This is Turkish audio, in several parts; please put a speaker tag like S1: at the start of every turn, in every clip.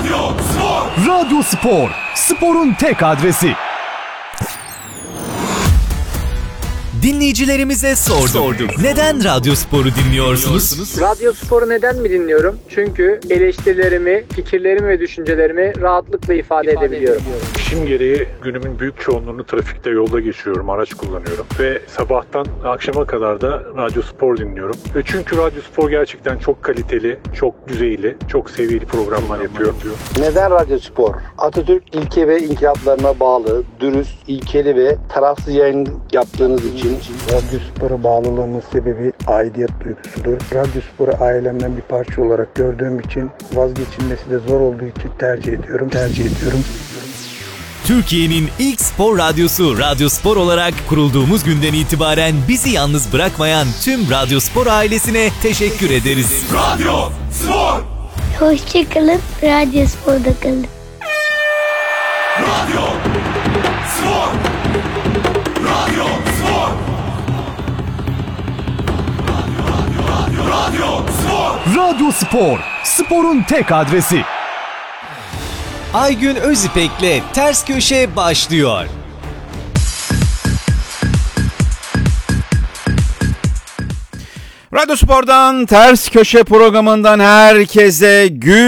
S1: Radyo Spor, sporun tek adresi. Dinleyicilerimize sorduk. Neden Radyo Spor'u dinliyorsunuz?
S2: Radyo Spor'u neden mi dinliyorum? Çünkü eleştirilerimi, fikirlerimi ve düşüncelerimi rahatlıkla ifade edebiliyorum.
S3: İşim gereği günümün büyük çoğunluğunu trafikte, yolda geçiriyorum, araç kullanıyorum. Ve sabahtan akşama kadar da Radyo Spor dinliyorum. Ve çünkü Radyo Spor gerçekten çok kaliteli, çok düzeyli, çok seviyeli programlar yapıyor.
S4: Neden Radyo Spor? Atatürk ilke ve inkılaplarına bağlı, dürüst, ilkeli ve tarafsız yayın yaptığınız için
S5: Radyo Spor'a bağlılığımın sebebi aidiyet duygusudur. Radyo Spor'u ailemden bir parça olarak gördüğüm için vazgeçilmesi de zor olduğu için tercih ediyorum.
S1: Türkiye'nin ilk spor radyosu Radyo Spor olarak kurulduğumuz günden itibaren bizi yalnız bırakmayan tüm Radyo Spor ailesine teşekkür ederiz. Radyo Spor!
S6: Hoşçakalın, Radyo Spor'da kalın.
S1: Radyo Spor! Radyo Spor! Radyo Spor! Radyo Spor, sporun tek adresi. Aygün Özipek'le Ters Köşe başlıyor.
S7: Radyo Spor'dan Ters Köşe programından herkese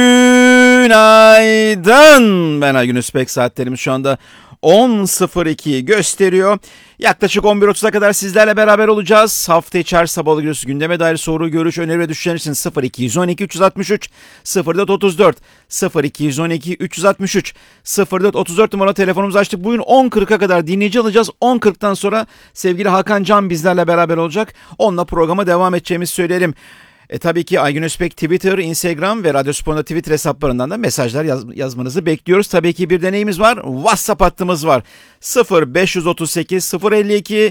S7: günaydın. Ben Aygün Özipek, saatlerimiz şu anda 10.02'yi gösteriyor. Yaklaşık 11.30'a kadar sizlerle beraber olacağız. Hafta içi her sabah alıyoruz. Gündeme dair soru, görüş, öneri ve düşüşler için 0212 363 0434 0212 363 0434 numaralı telefonumuzu açtık. Bugün 10.40'a kadar dinleyici alacağız. 10.40'tan sonra sevgili Hakan Can bizlerle beraber olacak. Onunla programa devam edeceğimizi söyleyelim. Tabii ki Aygün Özpek Twitter, Instagram ve Radyo Spor'un Twitter hesaplarından da mesajlar yazmanızı bekliyoruz. Tabii ki bir deneyimiz var. WhatsApp hattımız var. 0538 052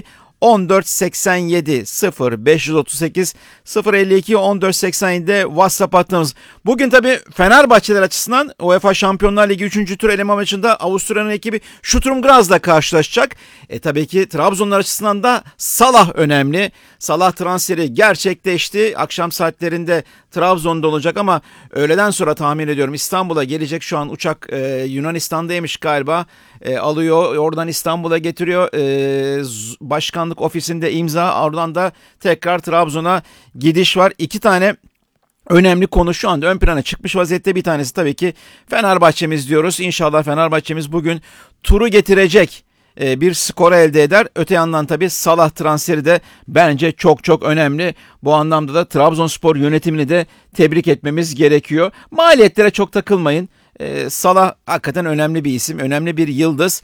S7: 1487 0538 052 1487'de WhatsApp hattımız. Bugün tabii Fenerbahçeler açısından UEFA Şampiyonlar Ligi 3. tur eleme maçında Avusturya'nın ekibi Sturm Graz'la karşılaşacak. Tabii ki Trabzonlar açısından da Salah önemli. Salah transferi gerçekleşti. Akşam saatlerinde Trabzon'da olacak ama öğleden sonra tahmin ediyorum İstanbul'a gelecek. Şu an uçak Yunanistan'daymış galiba. Alıyor, oradan İstanbul'a getiriyor. Başkanlık ofisinde imza, oradan da tekrar Trabzon'a gidiş var. 2 tane önemli konu şu anda ön plana çıkmış vaziyette. Bir tanesi tabii ki Fenerbahçe'miz diyoruz. İnşallah Fenerbahçe'miz bugün turu getirecek bir skor elde eder. Öte yandan tabii Salah transferi de bence çok çok önemli. Bu anlamda da Trabzonspor yönetimini de tebrik etmemiz gerekiyor. Maliyetlere çok takılmayın. Salah hakikaten önemli bir isim, önemli bir yıldız.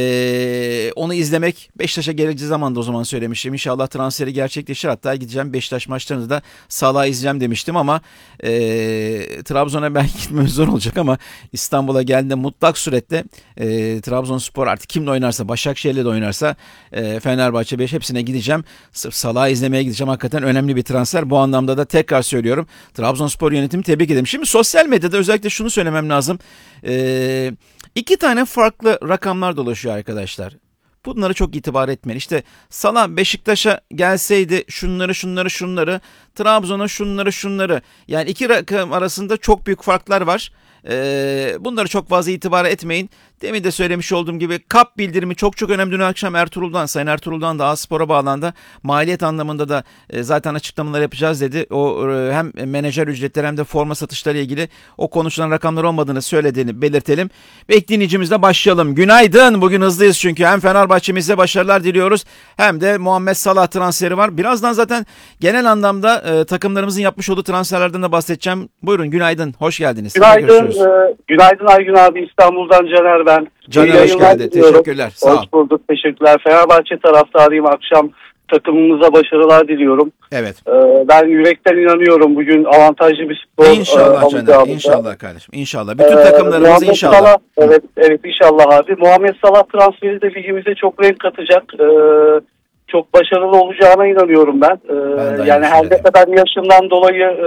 S7: Onu izlemek, Beşiktaş'a geleceği zaman da o zaman söylemiştim. İnşallah transferi gerçekleşir. Hatta gideceğim Beşiktaş maçlarını da Salah'ı izleyeceğim demiştim ama Trabzon'a belki gitmemiz zor olacak ama İstanbul'a geldiğinde mutlak surette Trabzonspor artık kimle oynarsa, Başakşehir'le de oynarsa Fenerbahçe, Beşiktaş hepsine gideceğim. Sırf Salah'ı izlemeye gideceğim. Hakikaten önemli bir transfer. Bu anlamda da tekrar söylüyorum. Trabzonspor yönetimi tebrik ederim. Şimdi sosyal medyada özellikle şunu söylemem lazım. 2 tane farklı rakamlar dolaşıyor arkadaşlar. Bunlara çok itibar etmeyin. İşte Salah Beşiktaş'a gelseydi şunları, Trabzon'a şunları. Yani 2 rakam arasında çok büyük farklar var. Bunları çok fazla itibar etmeyin. Demin de söylemiş olduğum gibi kap bildirimi çok çok önemli. Dün akşam Sayın Ertuğrul'dan da A-Spor'a bağlandı. Maliyet anlamında da zaten açıklamalar yapacağız dedi. O hem menajer ücretleri hem de forma satışları ile ilgili o konuşulan rakamlar olmadığını söylediğini belirtelim. Ve dinleyicimizle başlayalım. Günaydın. Bugün hızlıyız çünkü hem Fenerbahçe'mize başarılar diliyoruz hem de Muhammed Salah transferi var. Birazdan zaten genel anlamda takımlarımızın yapmış olduğu transferlerden de bahsedeceğim. Buyurun günaydın. Hoş geldiniz.
S8: Günaydın Aygün abi, İstanbul'dan Caner ben.
S7: Caner hoş geldin. Teşekkürler. Sağ ol.
S8: Hoş bulduk. Teşekkürler. Fenerbahçe taraftarıyım. Akşam takımımıza başarılar diliyorum.
S7: Evet.
S8: Ben yürekten inanıyorum. Bugün avantajlı bir skor.
S7: İnşallah Caner. İnşallah kardeşim. İnşallah. Bütün takımlarımız
S8: Muhammed
S7: inşallah.
S8: Salah, evet inşallah abi. Muhammed Salah transferi de ligimize çok renk katacak. Çok başarılı olacağına inanıyorum ben. Yani her ne kadar yaşından dolayı